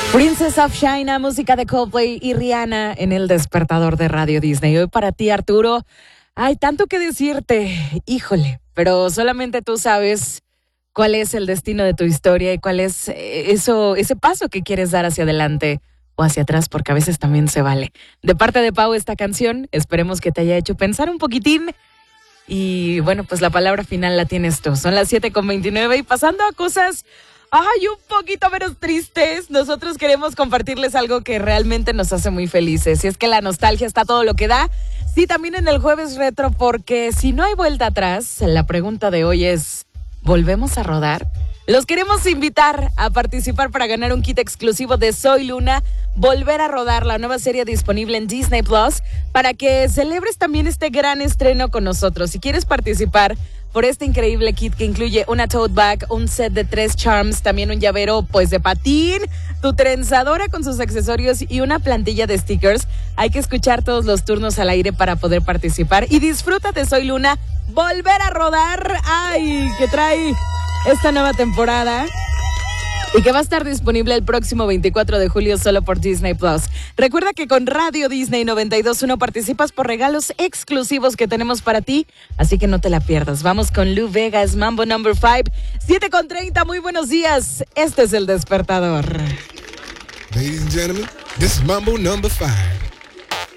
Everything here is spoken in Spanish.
Princess of China, música de Coldplay y Rihanna en el despertador de Radio Disney. Hoy para ti, Arturo, hay tanto que decirte, híjole, pero solamente tú sabes cuál es el destino de tu historia y cuál es ese paso que quieres dar hacia adelante o hacia atrás, porque a veces también se vale. De parte de Pau, esta canción, esperemos que te haya hecho pensar un poquitín. Y bueno, pues la palabra final la tienes tú. Son las 7:29 y pasando a cosas un poquito menos tristes, nosotros queremos compartirles algo que realmente nos hace muy felices. Y es que la nostalgia está todo lo que da. Sí, también en el Jueves Retro, porque si no hay vuelta atrás, la pregunta de hoy es, ¿volvemos a rodar? Los queremos invitar a participar para ganar un kit exclusivo de Soy Luna, Volver a Rodar, la nueva serie disponible en Disney Plus, para que celebres también este gran estreno con nosotros. Si quieres participar por este increíble kit que incluye una tote bag, un set de 3 charms, también un llavero pues de patín, tu trenzadora con sus accesorios y una plantilla de stickers, hay que escuchar todos los turnos al aire para poder participar y disfruta de Soy Luna, Volver a Rodar, que trae esta nueva temporada y que va a estar disponible el próximo 24 de julio solo por Disney Plus. Recuerda que con Radio Disney 92.1 participas por regalos exclusivos que tenemos para ti, así que no te la pierdas. Vamos con Lou Vegas, Mambo Number 5, 7:30, muy buenos días. Este es El Despertador. Ladies and gentlemen, this is Mambo Number 5.